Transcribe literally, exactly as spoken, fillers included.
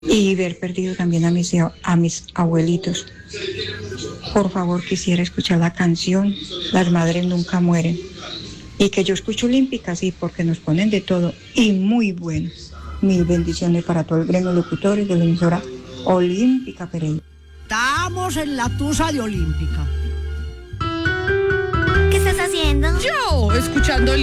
y ver perdido también a mis, a mis abuelitos. Por favor, quisiera escuchar la canción Las Madres Nunca Mueren. Y que yo escucho Olímpica, sí, porque nos ponen de todo y muy bueno. Mil bendiciones para todo el gremio de locutores de la emisora Olímpica Pereira. Estamos en la tusa de Olímpica. ¿Qué estás haciendo? Yo, escuchando